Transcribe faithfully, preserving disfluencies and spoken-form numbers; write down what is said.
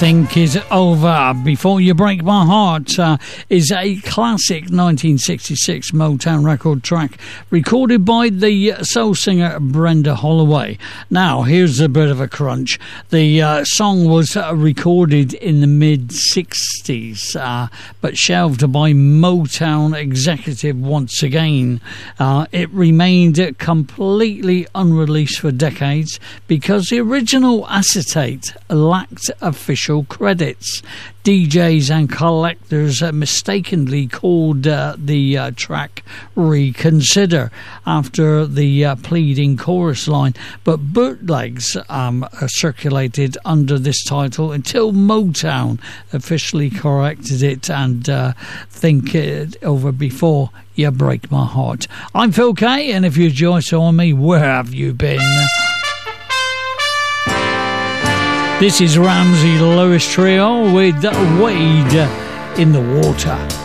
Think Is Over. Before You Break My Heart uh, is a classic nineteen sixty-six Motown record track recorded by the soul singer Brenda Holloway. Now, here's a bit of a crunch. The uh, song was uh, recorded in the mid-sixties, uh, but shelved by Motown executive once again. Uh, it remained completely unreleased for decades because the original acetate lacked official credits. D Js and collectors uh, mistakenly called uh, the uh, track Reconsider after the uh, pleading chorus line, but bootlegs um, circulated under this title until Motown officially corrected it and uh, Think It Over Before You Break My Heart. I'm Phil Kay, and if you're Joyce on me, where have you been? This is Ramsey Lewis Trio with Wade in the Water.